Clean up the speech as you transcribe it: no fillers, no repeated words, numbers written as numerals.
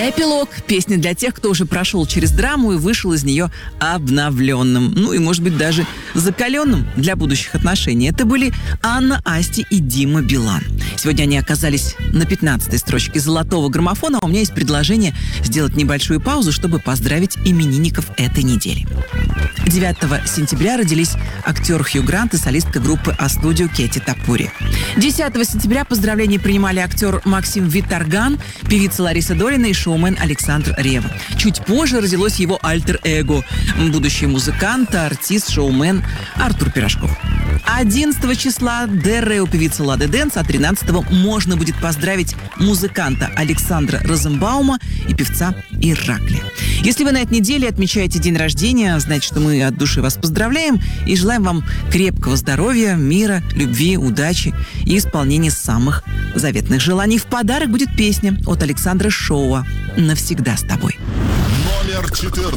Эпилог. Песня для тех, кто уже прошел через драму и вышел из нее обновленным. Ну и, может быть, даже закаленным для будущих отношений. Это были Анна Асти и Дима Билан. Сегодня они оказались на 15-й строчке золотого граммофона. А у меня есть предложение сделать небольшую паузу, чтобы поздравить именинников этой недели. 9 сентября родились актер Хью Грант и солистка группы А-студио Кэти Топури. 10 сентября поздравления принимали актер Максим Виторган, певица Лариса Долина и шоумен Александр Ревва. Чуть позже родилось его альтер-эго – будущий музыкант, артист, шоумен Артур Пирожков. 11 числа ДР у певицы Лады Дэнс, а 13-го можно будет поздравить музыканта Александра Розенбаума и певца Ираклия. Если вы на этой неделе отмечаете день рождения, значит, что мы от души вас поздравляем и желаем вам крепкого здоровья, мира, любви, удачи и исполнения самых заветных желаний. В подарок будет песня от Александра Шоуа «Навсегда с тобой». Номер 14.